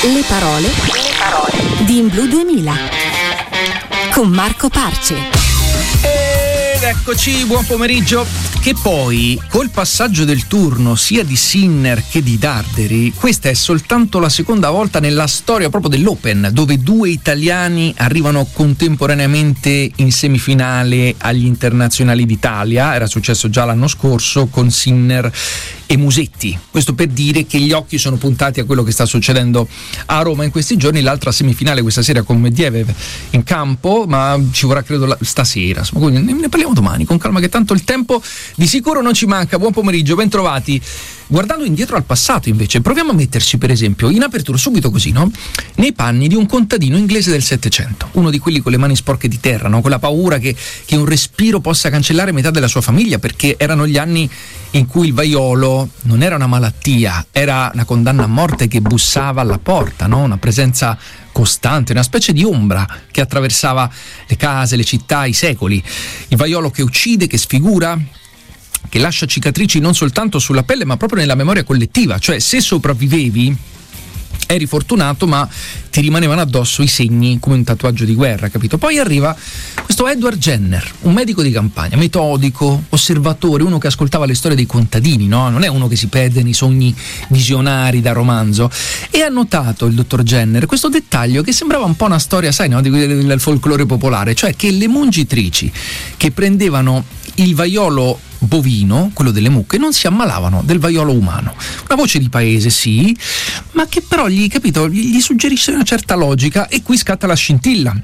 Le parole di In Blu 2000 con Marco Parce. Ed eccoci, buon pomeriggio. Che poi, col passaggio del turno sia di Sinner che di Darderi, questa è soltanto la seconda volta nella storia proprio dell'Open dove due italiani arrivano contemporaneamente in semifinale agli internazionali d'Italia. Era successo già l'anno scorso con Sinner e Musetti. Questo per dire che gli occhi sono puntati a quello che sta succedendo a Roma in questi giorni. L'altra semifinale questa sera con Medvedev in campo, ma ci vorrà credo stasera, insomma, quindi ne parliamo domani con calma, che tanto il tempo di sicuro non ci manca. Buon pomeriggio, ben trovati. Guardando indietro al passato invece, proviamo a metterci per esempio in apertura subito così, no? Nei panni di un contadino inglese del Settecento, uno di quelli con le mani sporche di terra, no? Con la paura che un respiro possa cancellare metà della sua famiglia, perché erano gli anni in cui il vaiolo non era una malattia, era una condanna a morte che bussava alla porta, no? Una presenza costante, una specie di ombra che attraversava le case, le città, i secoli. Il vaiolo che uccide, che sfigura, che lascia cicatrici non soltanto sulla pelle ma proprio nella memoria collettiva. Cioè, se sopravvivevi eri fortunato, ma ti rimanevano addosso i segni come un tatuaggio di guerra, capito? Poi arriva questo Edward Jenner, un medico di campagna, metodico, osservatore, uno che ascoltava le storie dei contadini, no? Non è uno che si perde nei sogni visionari da romanzo. E ha notato il dottor Jenner questo dettaglio che sembrava un po' una storia, sai, no? Del folklore popolare, cioè che le mungitrici che prendevano il vaiolo bovino, quello delle mucche, non si ammalavano del vaiolo umano. Una voce di paese, sì, ma che però gli suggerisce una certa logica, e qui scatta la scintilla.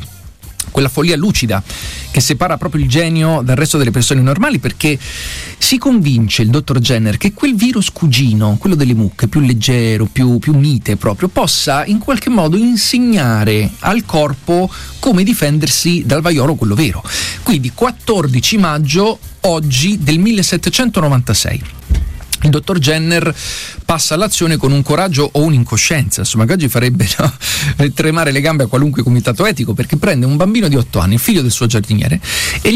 Quella follia lucida che separa proprio il genio dal resto delle persone normali, perché si convince il dottor Jenner che quel virus cugino, quello delle mucche, più leggero, più mite proprio, possa in qualche modo insegnare al corpo come difendersi dal vaiolo, quello vero. Quindi 14 maggio oggi del 1796. Il dottor Jenner passa all'azione con un coraggio o un'incoscienza, insomma, che oggi farebbe, no, tremare le gambe a qualunque comitato etico, perché prende un bambino di 8 anni, figlio del suo giardiniere, e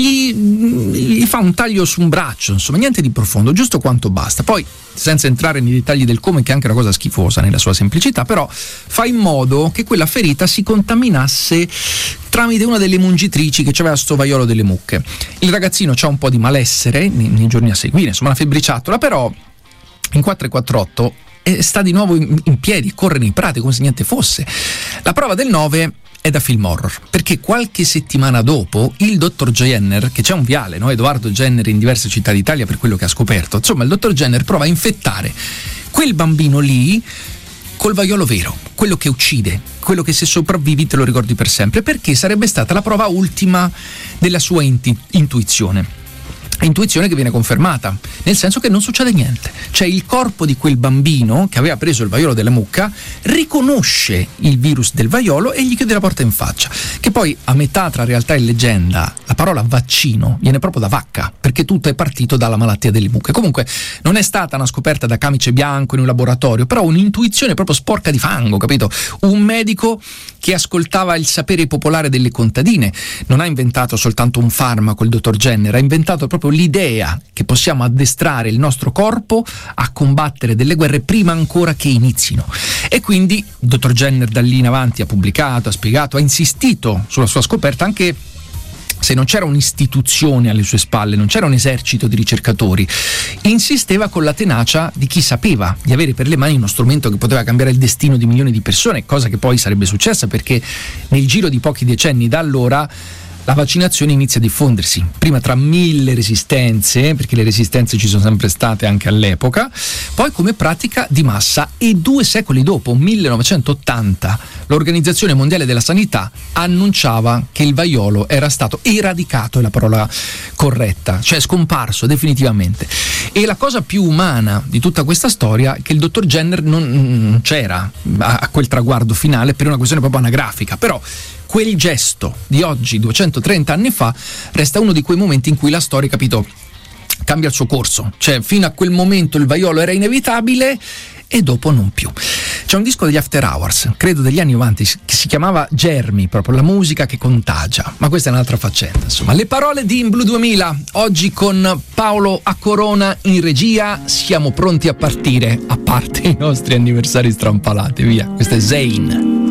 gli fa un taglio su un braccio, insomma, niente di profondo, giusto quanto basta. Poi, senza entrare nei dettagli del come, che è anche una cosa schifosa nella sua semplicità, però fa in modo che quella ferita si contaminasse tramite una delle mungitrici che aveva sto vaiolo delle mucche. Il ragazzino c'ha un po' di malessere nei giorni a seguire, insomma, una febbriciattola, però in 4:48 sta di nuovo in piedi, corre nei prati come se niente fosse. La prova del 9 è da film horror, perché qualche settimana dopo il dottor Jenner, che c'è un viale, no? Edoardo Jenner in diverse città d'Italia per quello che ha scoperto, insomma il dottor Jenner prova a infettare quel bambino lì col vaiolo vero, quello che uccide, quello che se sopravvivi te lo ricordi per sempre, perché sarebbe stata la prova ultima della sua intuizione. Intuizione che viene confermata, nel senso che non succede niente. Cioè il corpo di quel bambino che aveva preso il vaiolo della mucca riconosce il virus del vaiolo e gli chiude la porta in faccia. Che poi a metà tra realtà e leggenda la parola vaccino viene proprio da vacca, perché tutto è partito dalla malattia delle mucche. Comunque non è stata una scoperta da camice bianco in un laboratorio, però un'intuizione proprio sporca di fango, capito? Un medico che ascoltava il sapere popolare delle contadine. Non ha inventato soltanto un farmaco il dottor Jenner, ha inventato proprio l'idea che possiamo addestrare il nostro corpo a combattere delle guerre prima ancora che inizino. E quindi il dottor Jenner da lì in avanti ha pubblicato, ha spiegato, ha insistito sulla sua scoperta, anche se non c'era un'istituzione alle sue spalle, non c'era un esercito di ricercatori. Insisteva con la tenacia di chi sapeva di avere per le mani uno strumento che poteva cambiare il destino di milioni di persone, cosa che poi sarebbe successa, perché nel giro di pochi decenni da allora la vaccinazione inizia a diffondersi, prima tra 1000 resistenze, perché le resistenze ci sono sempre state anche all'epoca, poi come pratica di massa, e 2 secoli dopo, 1980, l'Organizzazione Mondiale della Sanità annunciava che il vaiolo era stato eradicato, è la parola corretta, cioè scomparso definitivamente. E la cosa più umana di tutta questa storia è che il dottor Jenner non c'era a quel traguardo finale per una questione proprio anagrafica, però quel gesto di oggi, 230 anni fa, resta uno di quei momenti in cui la storia, capito, cambia il suo corso. Cioè, fino a quel momento il vaiolo era inevitabile e dopo non più. C'è un disco degli After Hours, credo degli anni 90, che si chiamava Germi, proprio la musica che contagia, ma questa è un'altra faccenda, insomma. Le parole di In Blu 2000, oggi con Paolo a Corona in regia, siamo pronti a partire, a parte i nostri anniversari strampalati, via, questo è Zayn.